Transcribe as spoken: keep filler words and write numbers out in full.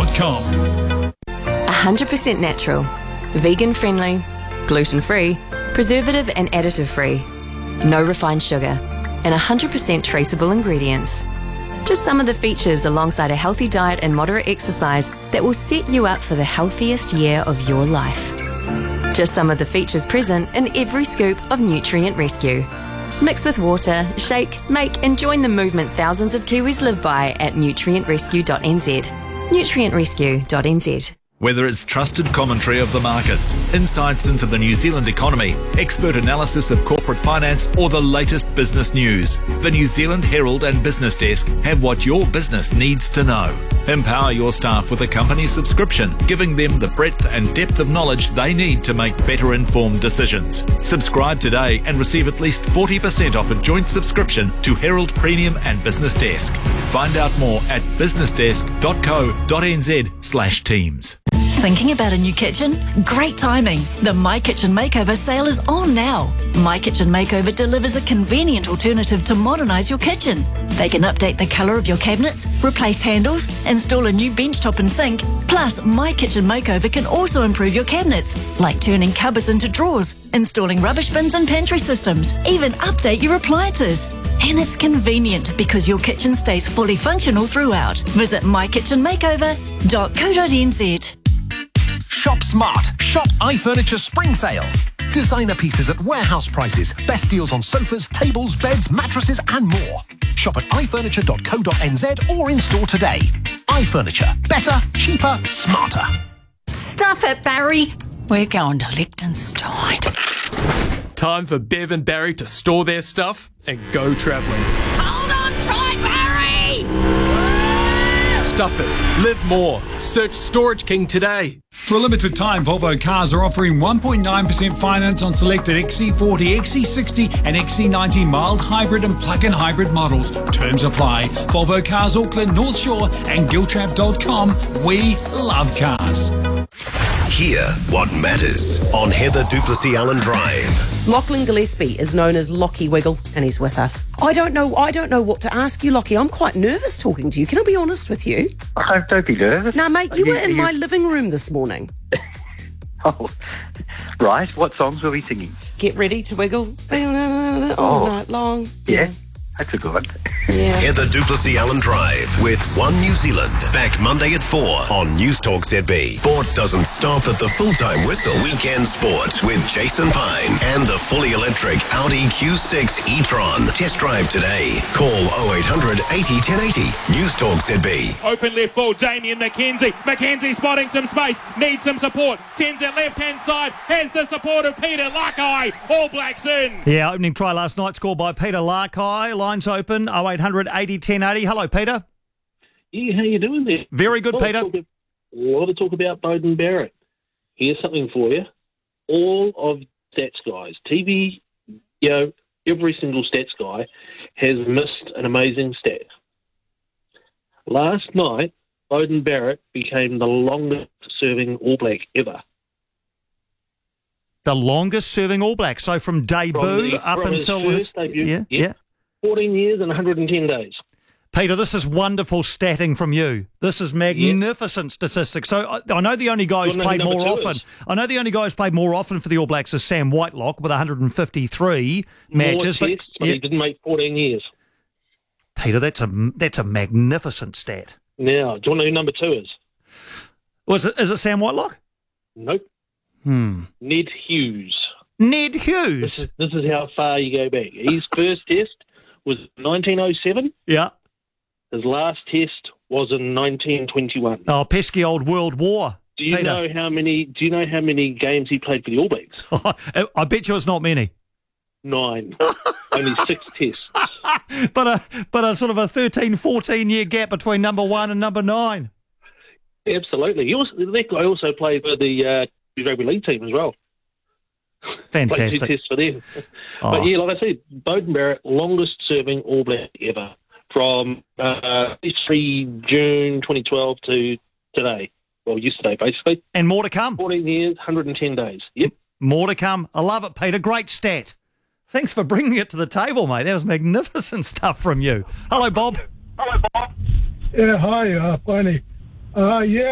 dot com. one hundred percent natural, vegan-friendly, gluten-free, preservative and additive-free, no refined sugar, and one hundred percent traceable ingredients. Just some of the features alongside a healthy diet and moderate exercise that will set you up for the healthiest year of your life. Just some of the features present in every scoop of Nutrient Rescue. Mix with water, shake, make and join the movement thousands of Kiwis live by at nutrient rescue dot n z. nutrient rescue dot n z. Whether it's trusted commentary of the markets, insights into the New Zealand economy, expert analysis of corporate finance, or the latest business news, the New Zealand Herald and Business Desk have what your business needs to know. Empower your staff with a company subscription, giving them the breadth and depth of knowledge they need to make better informed decisions. Subscribe today and receive at least forty percent off a joint subscription to Herald Premium and Business Desk. Find out more at business desk dot co dot n z slash teams. Thinking about a new kitchen? Great timing. The My Kitchen Makeover sale is on now. My Kitchen Makeover delivers a convenient alternative to modernise your kitchen. They can update the colour of your cabinets, replace handles, install a new benchtop and sink. Plus, My Kitchen Makeover can also improve your cabinets, like turning cupboards into drawers, installing rubbish bins and pantry systems, even update your appliances. And it's convenient because your kitchen stays fully functional throughout. Visit my kitchen makeover dot co dot n z. Shop smart. Shop iFurniture Spring Sale. Designer pieces at warehouse prices. Best deals on sofas, tables, beds, mattresses and more. Shop at i furniture dot co dot n z or in store today. iFurniture. Better, cheaper, smarter. Stuff it, Barry. We're going to Liechtenstein. Time for Bev and Barry to store their stuff and go travelling. Hold on tight, Barry! Stuff it. Live more. Search Storage King today. For a limited time, Volvo Cars are offering one point nine percent finance on selected X C forty, X C sixty and X C ninety mild hybrid and plug-in hybrid models. Terms apply. Volvo Cars Auckland, North Shore and giltrap dot com. We love cars. Hear what matters on Heather Duplessis Allen Drive. Lachlan Gillespie is known as Lockie Wiggle, and he's with us. I don't know. I don't know what to ask you, Lockie. I'm quite nervous talking to you. Can I be honest with you? Oh, don't be nervous. Now, mate, you, you were in you... my living room this morning. Oh, right. What songs were we singing? Get ready to wiggle all oh, night long. Yeah. That's a good one. Yeah. Heather Duplessis Allen Drive with One New Zealand. Back Monday at four on News Talk Z B. Sport doesn't stop at the full-time whistle. Weekend Sport with Jason Pine and the fully electric Audi Q six e-tron. Test drive today. Call oh eight hundred eighty ten eighty. News Talk Z B. Open left ball, Damien McKenzie. McKenzie spotting some space, needs some support. Sends it left-hand side. Has the support of Peter Larkeye. All Blacks in. Yeah, opening try last night scored by Peter Larkeye. Lines open, oh eight hundred eighty ten eighty. Hello, Peter. Yeah, how you doing there? Very good, Peter. A lot of talk about Beauden Barrett. Here's something for you. All of stats guys, T V, you know, every single stats guy has missed an amazing stat. Last night, Beauden Barrett became the longest-serving All Black ever. The longest-serving All Black. So from debut from the, up from until his his first debut, yeah, yeah, yeah. fourteen years and one hundred ten days. Peter, this is wonderful statting from you. This is magnificent yeah. statistics. So I, I know the only guy who's played more often. Is. I know the only guy who's played more often for the All Blacks is Sam Whitelock with one hundred fifty-three more matches. Tests, but, but yeah. he didn't make fourteen years. Peter, that's a that's a magnificent stat. Now, do you want to know who number two is? Was it? Is it Sam Whitelock? Nope. Hmm. Ned Hughes. Ned Hughes. This is, this is how far you go back. His first test was nineteen oh seven. Yeah. His last test was in nineteen twenty-one. Oh, pesky old World War. Do you Peter. know how many? Do you know how many games he played for the All Blacks? I bet you it's not many. Nine. Only six tests. But a but a sort of a thirteen, fourteen year gap between number one and number nine. Absolutely. He also, that guy also played for the uh, rugby league team as well. Fantastic. Played two tests for them. Oh. But yeah, like I said, Beauden Barrett, longest serving All Black ever, from uh, three June twenty twelve to today. Well, yesterday, basically. And more to come. fourteen years, one hundred ten days. Yep. More to come. I love it, Peter. Great stat. Thanks for bringing it to the table, mate. That was magnificent stuff from you. Hello, Bob. Hello, Bob. Yeah, hi, uh, Bonnie. Uh, yeah,